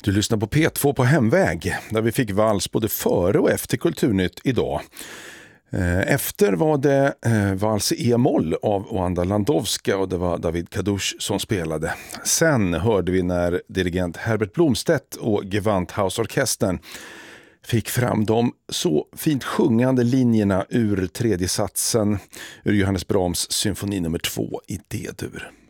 Du lyssnar på P2 på hemväg, där vi fick vals både före och efter Kulturnytt idag. Efter var det vals i E-moll av Wanda Landowska och det var David Kadouche som spelade. Sen hörde vi när dirigent Herbert Blomstedt och Gewandhausorkestern fick fram de så fint sjungande linjerna ur tredje satsen ur Johannes Brahms symfoni nummer 2 i D-dur.